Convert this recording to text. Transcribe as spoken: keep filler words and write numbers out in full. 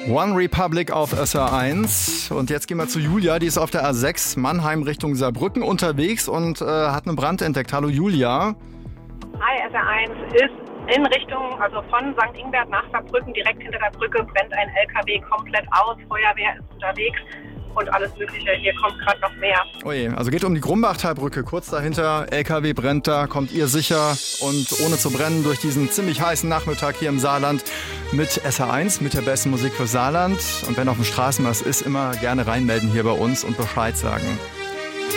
One Republic auf S R eins. Und jetzt gehen wir zu Julia, die ist auf der A sechs Mannheim Richtung Saarbrücken unterwegs und äh, hat einen Brand entdeckt. Hallo Julia. Hi, S R eins ist in Richtung, also von Sankt Ingbert nach Saarbrücken, direkt hinter der Brücke brennt ein L K W komplett aus. Feuerwehr ist unterwegs und alles Mögliche. Hier kommt gerade noch mehr. Oh je, also geht um die Grumbachtalbrücke. Kurz dahinter, L K W brennt da, kommt ihr sicher und ohne zu brennen durch diesen ziemlich heißen Nachmittag hier im Saarland mit S R eins, mit der besten Musik für Saarland. Und wenn auf dem Straßen was ist, immer gerne reinmelden hier bei uns und Bescheid sagen.